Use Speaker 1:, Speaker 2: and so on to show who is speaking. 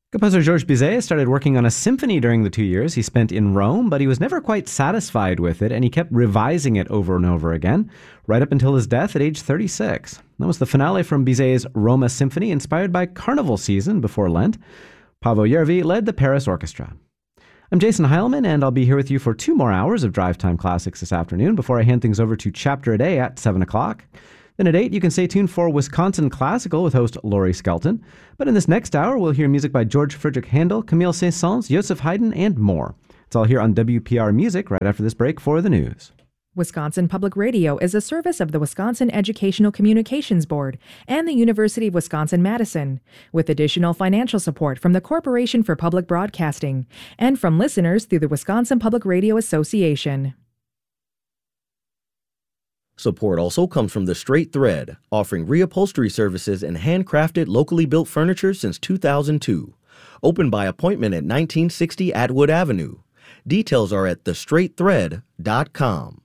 Speaker 1: Composer Georges Bizet started working on a symphony during the 2 years he spent in Rome, but he was never quite satisfied with it, and he kept revising it over and over again, right up until his death at age 36. That was the finale from Bizet's Roma Symphony, inspired by carnival season before Lent. Paavo Järvi led the Paris Orchestra. I'm Jason Heilman, and I'll be here with you for 2 more hours of Drive Time Classics this afternoon before I hand things over to Chapter a Day at 7 o'clock. Then at 8, you can stay tuned for Wisconsin Classical with host Laurie Skelton. But in this next hour, we'll hear music by George Friedrich Handel, Camille Saint-Saëns, Joseph Haydn, and more. It's all here on WPR Music right after this break for the news.
Speaker 2: Wisconsin Public Radio is a service of the Wisconsin Educational Communications Board and the University of Wisconsin-Madison, with additional financial support from the Corporation for Public Broadcasting and from listeners through the Wisconsin Public Radio Association.
Speaker 3: Support also comes from The Straight Thread, offering reupholstery services and handcrafted, locally built furniture since 2002. Open by appointment at 1960 Atwood Avenue. Details are at thestraightthread.com.